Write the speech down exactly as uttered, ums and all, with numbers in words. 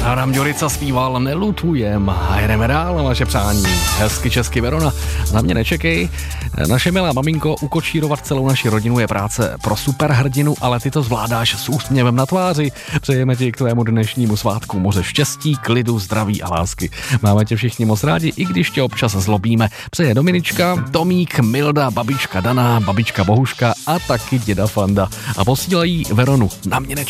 Adam Ďurica zpíval Nelutujem a jdeme dál na vaše přání. Hezky česky, Verona. Na mě nečekej. Naše milá maminko, ukočírovat celou naši rodinu je práce pro superhrdinu, ale ty to zvládáš s úsměvem na tváři. Přejeme ti k tvému dnešnímu svátku moře štěstí, klidu, zdraví a lásky. Máme tě všichni moc rádi, i když tě občas zlobíme. Přeje Dominička, Tomík, Milda, babička Dana, babička Bohuška a taky děda Fanda. A posílají Veronu. Na mě nečekej.